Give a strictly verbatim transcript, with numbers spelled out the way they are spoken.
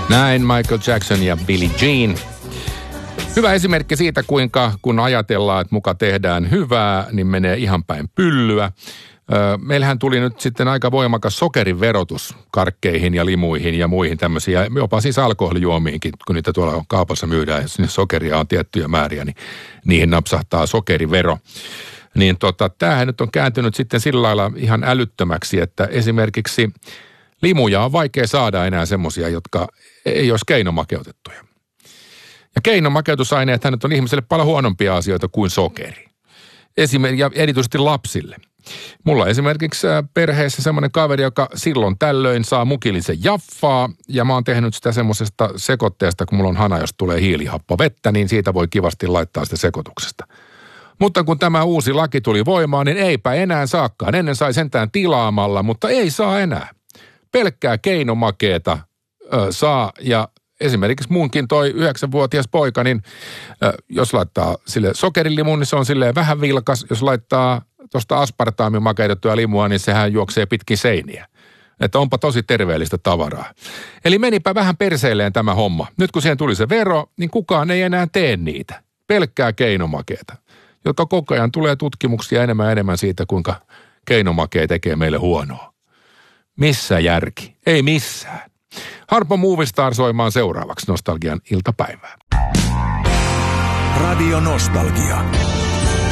Näin Michael Jackson ja Billie Jean. Hyvä esimerkki siitä, kuinka kun ajatellaan, että muka tehdään hyvää, niin menee ihan päin pyllyä. Meillähän tuli nyt sitten aika voimakas sokeriverotus karkkeihin ja limuihin ja muihin tämmöisiä, jopa siis alkoholijuomiinkin, kun niitä tuolla kaupassa myydään, ja sinne sokeria on tiettyjä määriä, niin niihin napsahtaa sokerivero. Niin tota, tämähän nyt on kääntynyt sitten sillä lailla ihan älyttömäksi, että esimerkiksi limuja on vaikea saada enää semmoisia, jotka ei olisi keinomakeutettuja. Ja keinomakeutusaineethan nyt on ihmiselle paljon huonompia asioita kuin sokeri. Esimerkiksi ja erityisesti lapsille. Mulla on esimerkiksi perheessä semmoinen kaveri, joka silloin tällöin saa mukillisen jaffaa, ja mä oon tehnyt sitä semmoisesta sekoitteesta, kun mulla on hana, jos tulee hiilihappovettä, niin siitä voi kivasti laittaa sitä sekoituksesta. Mutta kun tämä uusi laki tuli voimaan, niin eipä enää saakaan. Ennen sai sentään tilaamalla, mutta ei saa enää. Pelkkää keinomakeeta ö, saa, ja esimerkiksi munkin toi yhdeksänvuotias poika, niin ö, jos laittaa sille sokerilimuun, niin se on silleen vähän vilkas. Jos laittaa tuosta aspartaamin makeutettua limua, niin sehän juoksee pitkin seiniä. Että onpa tosi terveellistä tavaraa. Eli menipä vähän perseilleen tämä homma. Nyt kun siihen tuli se vero, niin kukaan ei enää tee niitä. Pelkkää keinomakeeta, joka koko ajan tulee tutkimuksia enemmän ja enemmän siitä, kuinka keinomakee tekee meille huonoa. Missä järki? Ei missään. Harpo Movistar soimaan seuraavaksi Nostalgian iltapäivää. Radio Nostalgia.